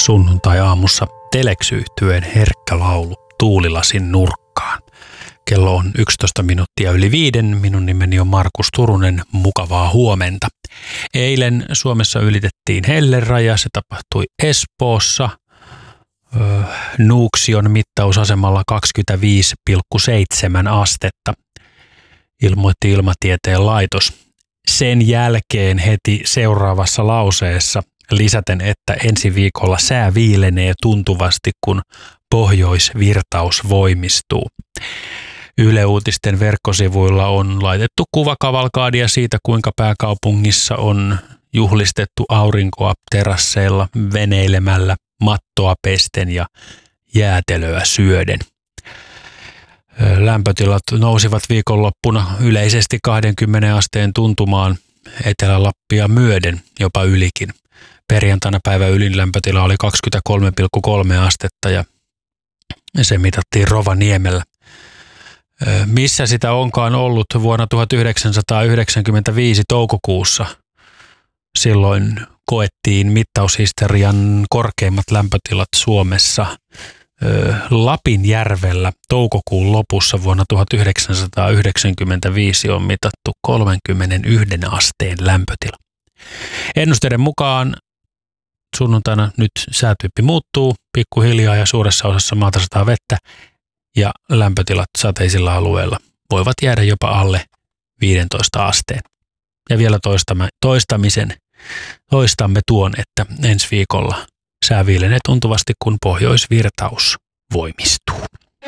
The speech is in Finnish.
Sunnuntai-aamussa Telex-yhtyeen herkkä laulu tuulilasin nurkkaan. Kello on 11 minuuttia yli 5. Minun nimeni on Markus Turunen. Mukavaa huomenta. Eilen Suomessa ylitettiin helleraja. Se tapahtui Espoossa. Nuuksion mittausasemalla 25,7 astetta, ilmoitti Ilmatieteen laitos. Sen jälkeen heti seuraavassa lauseessa lisäten, että ensi viikolla sää viilenee tuntuvasti, kun pohjoisvirtaus voimistuu. Yle Uutisten verkkosivuilla on laitettu kuvakavalkaadia siitä, kuinka pääkaupungissa on juhlistettu aurinkoa terasseilla veneilemällä, mattoa pesten ja jäätelöä syöden. Lämpötilat nousivat viikonloppuna yleisesti 20 asteen tuntumaan Etelä-Lappia myöden, jopa ylikin. Perjantaina päivän ylin lämpötila oli 23,3 astetta ja se mitattiin Rovaniemellä. Missä sitä onkaan ollut vuonna 1995 toukokuussa? Silloin koettiin mittaushistorian korkeimmat lämpötilat Suomessa Lapinjärvellä toukokuun lopussa vuonna 1995 on mitattu 31 asteen lämpötila. Ennusteiden mukaan sunnuntaina nyt säätyyppi muuttuu pikkuhiljaa ja suuressa osassa maata sataa vettä ja lämpötilat sateisilla alueilla voivat jäädä jopa alle 15 asteen. Ja vielä toistamme tuon, että ensi viikolla sää viilenee tuntuvasti, kun pohjoisvirtaus voimistuu.